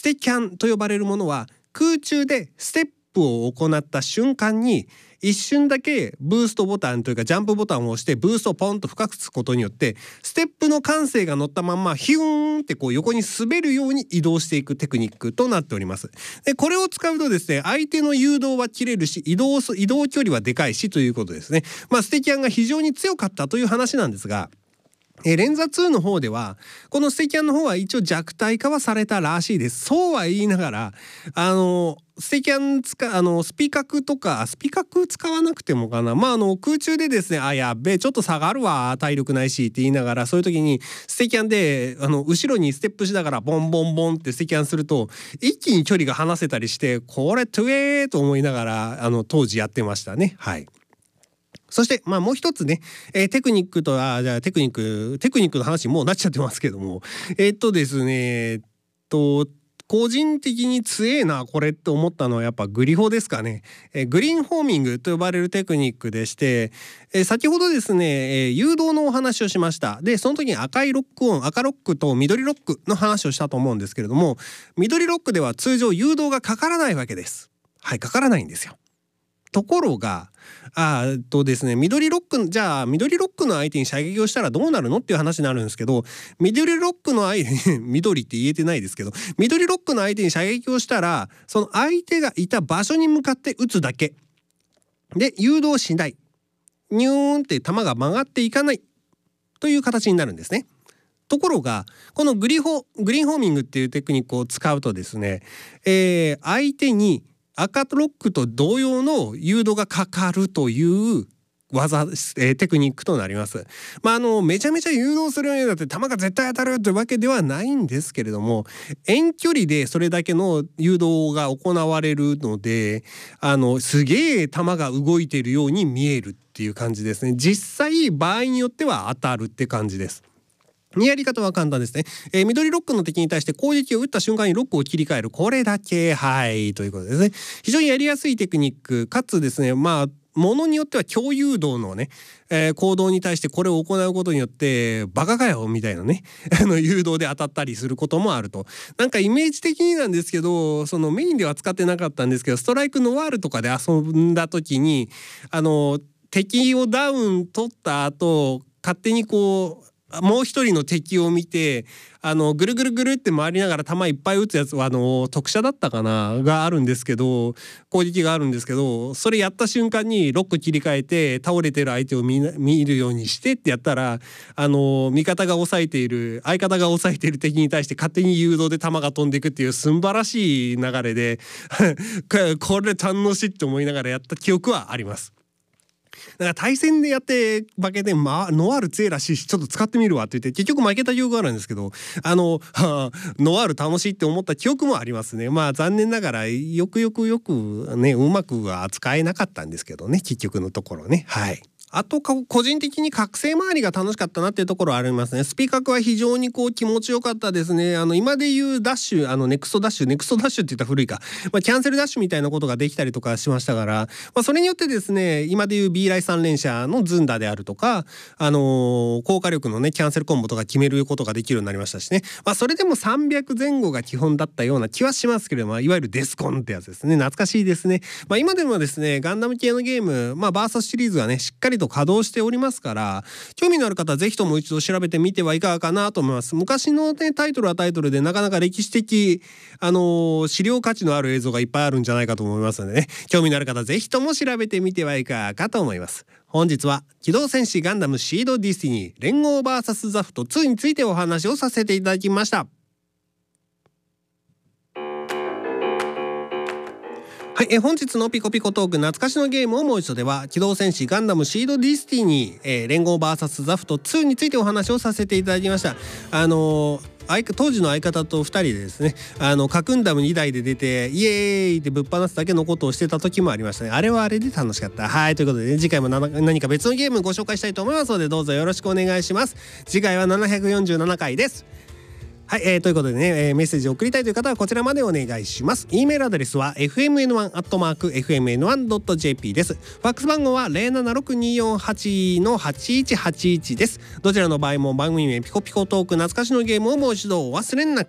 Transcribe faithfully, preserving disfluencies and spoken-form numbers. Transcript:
テキャンと呼ばれるものは空中でステップを行った瞬間に一瞬だけブーストボタンというかジャンプボタンを押してブーストをポンと深くつくことによってステップの慣性が乗ったまんまヒューンってこう横に滑るように移動していくテクニックとなっております。でこれを使うとですね、相手の誘導は切れるし移動移動距離はでかいしということですね。まあステキャンが非常に強かったという話なんですが、えー、レンザツーの方ではこのステキャンの方は一応弱体化はされたらしいです。そうは言いながらあのステキャン使あのスピカクとかスピカク使わなくてもかな、まああの空中でですね、あやべえちょっと下がるわ体力ないしって言いながら、そういう時にステキャンであの後ろにステップしながらボンボンボンってステキャンすると一気に距離が離せたりして、これトゥエーと思いながらあの当時やってましたね。はい。そしてまあもう一つね、えー、テクニックとはじゃあテクニックテクニックの話もうなっちゃってますけども、えー、っとですねえっと個人的に強えなこれって思ったのはやっぱグリホですかね。えー、グリーンホーミングと呼ばれるテクニックでして、えー、先ほどですね、えー、誘導のお話をしました。でその時に赤いロックオン赤ロックと緑ロックの話をしたと思うんですけれども、緑ロックでは通常誘導がかからないわけです。はい、かからないんですよ。ところがあーとですね緑ロックじゃあ緑ロックの相手に射撃をしたらどうなるのっていう話になるんですけど、緑ロックの相手緑って言えてないですけど、緑ロックの相手に射撃をしたらその相手がいた場所に向かって撃つだけで誘導しない、ニューンって弾が曲がっていかないという形になるんですね。ところがこのグリホグリーンホーミングっていうテクニックを使うとですね、えー、相手に赤ロックと同様の誘導がかかるという技、えー、テクニックとなります。まああのめちゃめちゃ誘導するようになって弾が絶対当たるというわけではないんですけれども、遠距離でそれだけの誘導が行われるので、あのすげえ弾が動いているように見えるっていう感じですね。実際場合によっては当たるって感じです。やり方は簡単ですね、えー、緑ロックの敵に対して攻撃を打った瞬間にロックを切り替える、これだけはいということですね。非常にやりやすいテクニックかつですね、まあものによっては強誘導のね、えー、行動に対してこれを行うことによってバカかよみたいなねあの誘導で当たったりすることもあると。なんかイメージ的になんですけど、そのメインでは使ってなかったんですけど、ストライクノワールとかで遊んだ時にあの敵をダウン取った後勝手にこうもう一人の敵を見てあのぐるぐるぐるって回りながら弾いっぱい撃つやつはあの特殊だったかながあるんですけど、攻撃があるんですけど、それやった瞬間にロック切り替えて倒れてる相手を 見, 見るようにしてってやったら、あの味方が抑えている相方が抑えている敵に対して勝手に誘導で弾が飛んでいくっていう素晴らしい流れでこれ堪能しって思いながらやった記憶はあります。だから対戦でやって負けて、まあ、ノワール強いらしいしちょっと使ってみるわって言って結局負けた記憶があるんですけど、あの、はあ、ノワール楽しいって思った記憶もありますね。まあ残念ながらよくよくよくねうまくは扱えなかったんですけどね、結局のところね。はい。あと個人的に覚醒周りが楽しかったなっていうところはありますね。スピカクは非常にこう気持ちよかったですね。あの今でいうダッシュ、あのネクストダッシュネクストダッシュって言ったら古いか、まあ、キャンセルダッシュみたいなことができたりとかしましたから、まあ、それによってですね今でいう B ライさん連射のズンダであるとか、あのー、高火力のねキャンセルコンボとか決めることができるようになりましたしね。まあ、それでもさんびゃくぜん後が基本だったような気はしますけれども、いわゆるデスコンってやつですね。懐かしいですね。まあ、今でもですねガンダム系のゲーム、まあ、バーサスシリーズがねしっかりと稼働しておりますから、興味のある方はぜひとも一度調べてみてはいかがかなと思います。昔の、ね、タイトルはタイトルでなかなか歴史的、あのー、資料価値のある映像がいっぱいあるんじゃないかと思いますのでね、興味のある方はぜひとも調べてみてはいかがかと思います。本日は機動戦士ガンダムシードディスティニー連合 ブイエス ザフトツーについてお話をさせていただきました。はい、え本日のピコピコトーク懐かしのゲームをもう一度では機動戦士ガンダムシードディスティニー、えー、連合 ブイエス ザフトツーについてお話をさせていただきました。あのー、当時の相方とふたりでですね、あのカクンダムにだいで出てイエーイってぶっ放すだけのことをしてた時もありましたね。あれはあれで楽しかった。はい、ということで、ね、次回も何か別のゲームご紹介したいと思いますのでどうぞよろしくお願いします。次回はななひゃくよんじゅうななかいです。はい、えー、ということでね、えー、メッセージを送りたいという方はこちらまでお願いします。 E メールアドレスは エフエムエヌワン アットマーク エフエムエヌワン ドット ジェーピー です。ファックス番号は ゼロななろくにーよんはち のはちいちはちいちです。どちらの場合も番組名ピコピコトーク懐かしのゲームをもう一度お忘れなく。